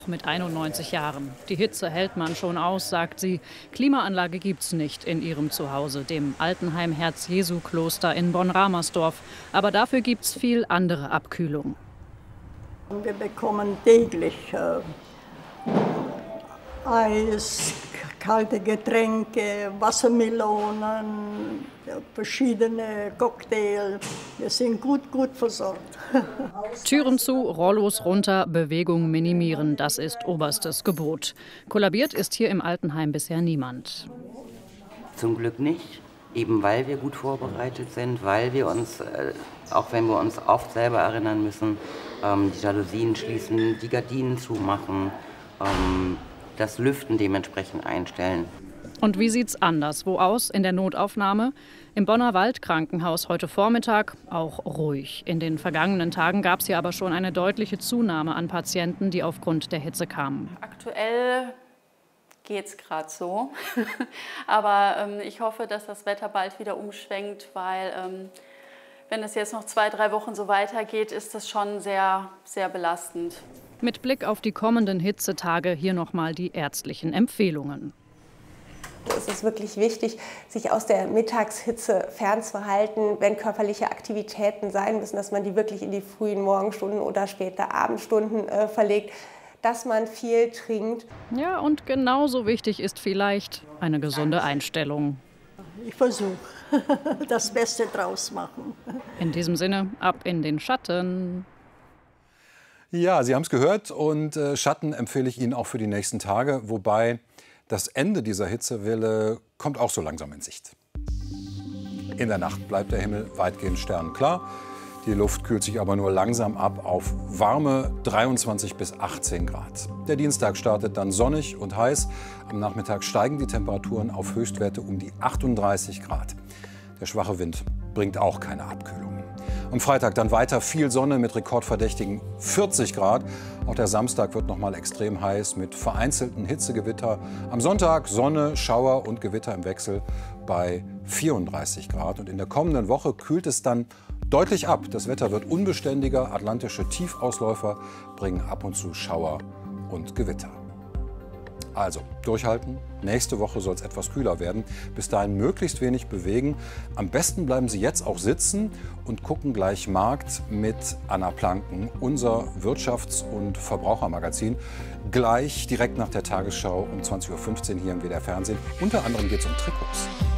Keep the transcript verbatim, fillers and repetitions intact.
Mit einundneunzig Jahren. Die Hitze hält man schon aus, sagt sie. Klimaanlage gibt's nicht in ihrem Zuhause, dem Altenheim Herz-Jesu-Kloster in Bonn-Ramersdorf. Aber dafür gibt's viel andere Abkühlung. Wir bekommen täglich äh, Eis, kalte Getränke, Wassermelonen, verschiedene Cocktails. Wir sind gut, gut versorgt. Türen zu, Rollos runter, Bewegung minimieren, das ist oberstes Gebot. Kollabiert ist hier im Altenheim bisher niemand. Zum Glück nicht, eben weil wir gut vorbereitet sind, weil wir uns, äh, auch wenn wir uns oft selber erinnern müssen, ähm, die Jalousien schließen, die Gardinen zumachen, ähm, das Lüften dementsprechend einstellen. Und wie sieht's anderswo aus in der Notaufnahme? Im Bonner Waldkrankenhaus heute Vormittag auch ruhig. In den vergangenen Tagen gab es hier aber schon eine deutliche Zunahme an Patienten, die aufgrund der Hitze kamen. Aktuell geht's gerade so, aber ähm, ich hoffe, dass das Wetter bald wieder umschwenkt, weil ähm, wenn es jetzt noch zwei, drei Wochen so weitergeht, ist das schon sehr, sehr belastend. Mit Blick auf die kommenden Hitzetage hier nochmal die ärztlichen Empfehlungen. Es ist wirklich wichtig, sich aus der Mittagshitze fernzuhalten, wenn körperliche Aktivitäten sein müssen, dass man die wirklich in die frühen Morgenstunden oder späte Abendstunden äh, verlegt, dass man viel trinkt. Ja, und genauso wichtig ist vielleicht eine gesunde Einstellung. Ich versuche, das Beste draus machen. In diesem Sinne, ab in den Schatten. Ja, Sie haben es gehört und äh, Schatten empfehle ich Ihnen auch für die nächsten Tage, wobei das Ende dieser Hitzewelle kommt auch so langsam in Sicht. In der Nacht bleibt der Himmel weitgehend sternklar. Die Luft kühlt sich aber nur langsam ab auf warme dreiundzwanzig bis achtzehn Grad. Der Dienstag startet dann sonnig und heiß. Am Nachmittag steigen die Temperaturen auf Höchstwerte um die achtunddreißig Grad. Der schwache Wind bringt auch keine Abkühlung. Am Freitag dann weiter viel Sonne mit rekordverdächtigen vierzig Grad. Auch der Samstag wird noch mal extrem heiß mit vereinzelten Hitzegewitter. Am Sonntag Sonne, Schauer und Gewitter im Wechsel bei vierunddreißig Grad. Und in der kommenden Woche kühlt es dann deutlich ab. Das Wetter wird unbeständiger. Atlantische Tiefausläufer bringen ab und zu Schauer und Gewitter. Also durchhalten. Nächste Woche soll es etwas kühler werden. Bis dahin möglichst wenig bewegen. Am besten bleiben Sie jetzt auch sitzen und gucken gleich Markt mit Anna Planken, unser Wirtschafts- und Verbrauchermagazin. Gleich direkt nach der Tagesschau um zwanzig Uhr fünfzehn hier im W D R Fernsehen. Unter anderem geht es um Trikots.